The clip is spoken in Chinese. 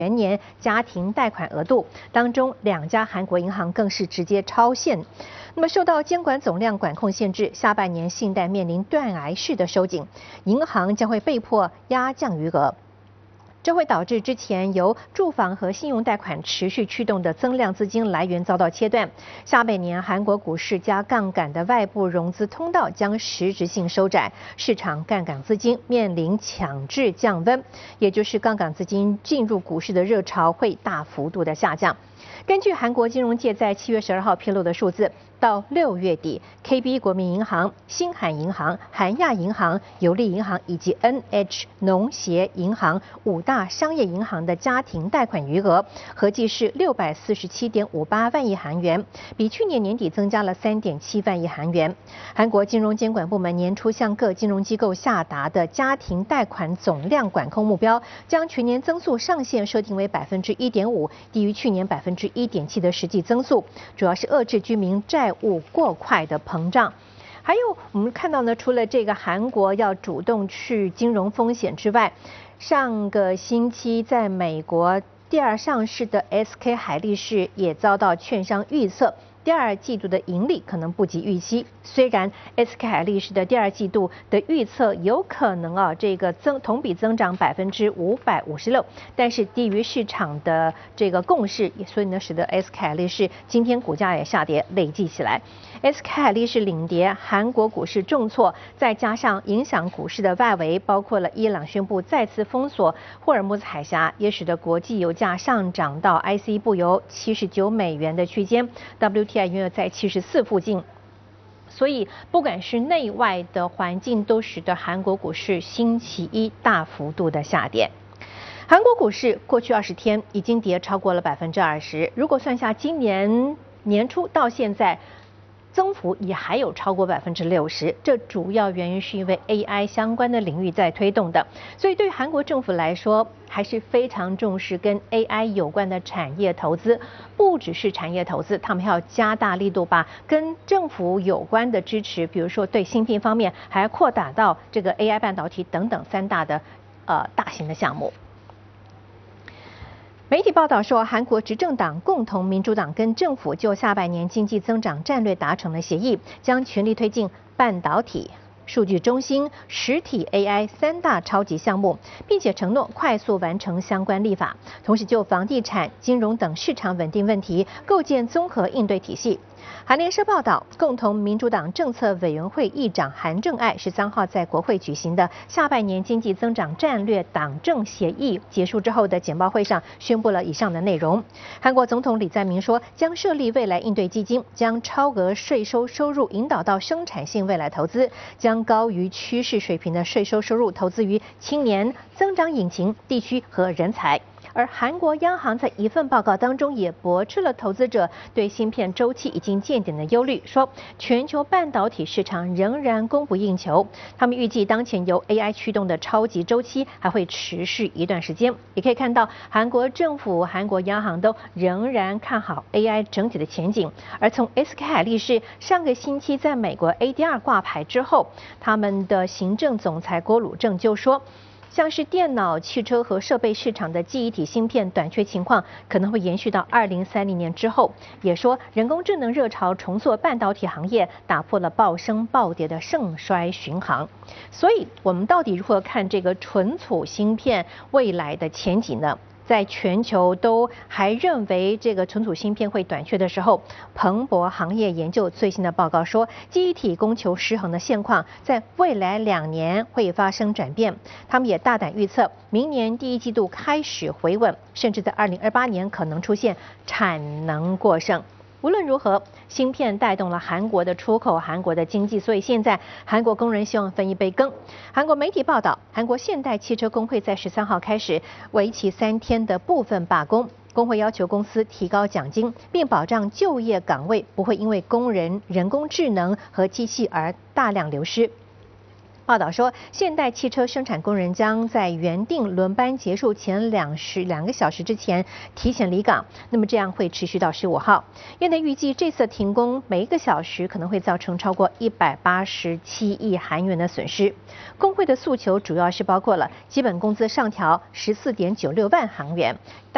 全年家庭贷款额度当中，2家韩国银行更是直接超限。那么受到监管总量管控限制，下半年信贷面临断崖式的收紧，银行将会被迫压降余额。这会导致之前由住房和信用贷款持续驱动的增量资金来源遭到切断。下半年韩国股市加杠杆的外部融资通道将实质性收窄，市场杠杆资金面临强制降温，也就是杠杆资金进入股市的热潮会大幅度的下降。根据韩国金融界在7月12号披露的数字，到6月底 ，KB 国民银行、新韩银行、韩亚银行、有利银行以及 NH 农协银行5大商业银行的家庭贷款余额合计是647.58万亿韩元，比去年年底增加了3.7万亿韩元。韩国金融监管部门年初向各金融机构下达的家庭贷款总量管控目标，将全年增速上限设定为1.5%，低于去年1.7%的实际增速，主要是遏制居民债务过快的膨胀。还有我们看到呢，除了这个韩国要主动去金融风险之外，上个星期在美国第2上市的 SK 海力士也遭到券商预测第2季度的盈利可能不及预期。虽然 SK 海力士的第2季度的预测有可能这个同比增长556%，但是低于市场的这个共识，所以呢使得 SK 海力士今天股价也下跌，累计起来 SK 海力士领跌，韩国股市重挫，再加上影响股市的外围，包括了伊朗宣布再次封锁霍尔木兹海峡，也使得国际油价上涨到 ICE 布油$79的区间， WTI 原油在74附近。所以不管是内外的环境，都使得韩国股市星期一大幅度的下跌。韩国股市过去20天已经跌超过了20%，如果算下今年年初到现在，增幅也还有超过60%，这主要原因是因为 AI 相关的领域在推动的，所以对韩国政府来说还是非常重视跟 AI 有关的产业投资，不只是产业投资，他们还要加大力度把跟政府有关的支持，比如说对芯片方面，还要扩大到这个 AI 半导体等等3大的大型的项目。媒体报道说，韩国执政党共同民主党跟政府就下半年经济增长战略达成了协议，将全力推进半导体、数据中心、实体 AI 3大超级项目，并且承诺快速完成相关立法，同时就房地产、金融等市场稳定问题构建综合应对体系。韩联社报道，共同民主党政策委员会议长韩正爱13号在国会举行的下半年经济增长战略党政协议结束之后的简报会上宣布了以上的内容。韩国总统李在明说，将设立未来应对基金，将超额税收收入引导到生产性未来投资，将高于趋势水平的税收收入投资于青年、增长引擎、地区和人才。而韩国央行在一份报告当中也驳斥了投资者对芯片周期已经见顶的忧虑，说全球半导体市场仍然供不应求。他们预计当前由 AI 驱动的超级周期还会持续一段时间。也可以看到，韩国政府、韩国央行都仍然看好 AI 整体的前景。而从 SK 海力士上个星期在美国 ADR 挂牌之后，他们的行政总裁郭鲁正就说，像是电脑、汽车和设备市场的记忆体芯片短缺情况可能会延续到2030年之后，也说人工智能热潮重塑半导体行业，打破了暴升暴跌的盛衰巡航。所以我们到底如何看这个存储芯片未来的前景呢？在全球都还认为这个存储芯片会短缺的时候，彭博行业研究最新的报告说，记忆体供求失衡的现况在未来2年会发生转变。他们也大胆预测，明年第1季度开始回稳，甚至在2028年可能出现产能过剩。无论如何，芯片带动了韩国的出口、韩国的经济，所以现在韩国工人希望分一杯羹。韩国媒体报道，韩国现代汽车工会在13号开始为期3天的部分罢工，工会要求公司提高奖金，并保障就业岗位不会因为工人、人工智能和机器而大量流失。报道说，现代汽车生产工人将在原定轮班结束前2个小时之前提前离岗，那么这样会持续到15号。业内预计这次停工每1个小时可能会造成超过187亿韩元的损失。工会的诉求主要是包括了基本工资上调14.96万韩元。